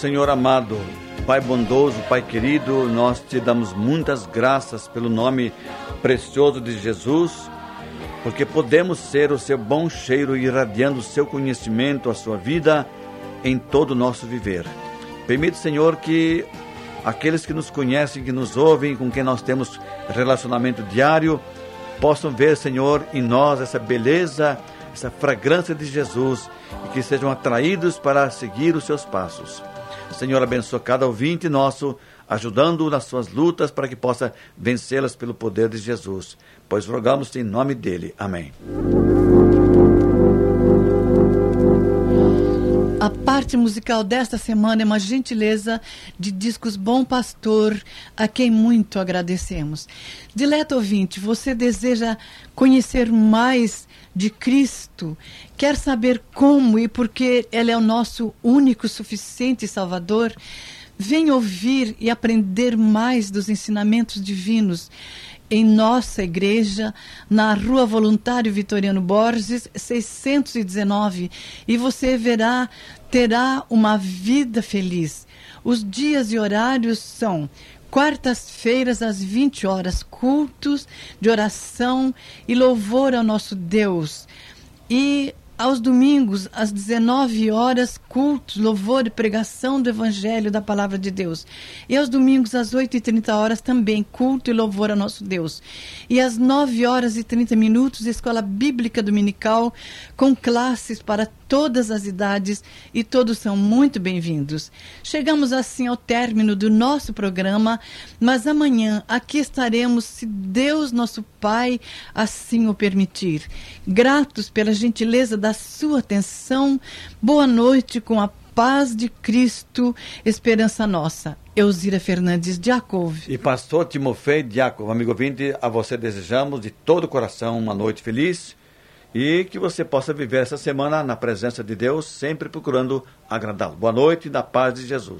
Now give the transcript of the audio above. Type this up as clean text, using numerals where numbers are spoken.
Senhor amado, Pai bondoso, Pai querido, nós te damos muitas graças pelo nome precioso de Jesus, porque podemos ser o seu bom cheiro irradiando o seu conhecimento, a sua vida em todo o nosso viver. Permite, Senhor, que aqueles que nos conhecem, que nos ouvem, com quem nós temos relacionamento diário, possam ver, Senhor, em nós essa beleza, essa fragrância de Jesus e que sejam atraídos para seguir os seus passos. Senhor, abençoa cada ouvinte nosso, ajudando-o nas suas lutas para que possa vencê-las pelo poder de Jesus. Pois rogamos em nome dele. Amém. A parte musical desta semana é uma gentileza de Discos Bom Pastor, a quem muito agradecemos. Dileto ouvinte, você deseja conhecer mais de Cristo? Quer saber como e por que Ele é o nosso único, suficiente Salvador? Vem ouvir e aprender mais dos ensinamentos divinos em nossa igreja, na Rua Voluntário Vitoriano Borges, 619, e você terá uma vida feliz. Os dias e horários são quartas-feiras às 20 horas, cultos de oração e louvor ao nosso Deus. E aos domingos, às 19 horas, cultos, louvor e pregação do Evangelho da Palavra de Deus. E aos domingos, às 8h30 também, culto e louvor ao nosso Deus. E às 9h30, Escola Bíblica Dominical, com classes para todas as idades, e todos são muito bem-vindos. Chegamos assim ao término do nosso programa, mas amanhã aqui estaremos, se Deus nosso Pai assim o permitir. Gratos pela gentileza da sua atenção, boa noite com a paz de Cristo, esperança nossa. Elzira Fernandes Diakov. E pastor Timofei Diakov, amigo ouvinte, a você desejamos de todo o coração uma noite feliz e que você possa viver essa semana na presença de Deus, sempre procurando agradá-lo. Boa noite, na paz de Jesus.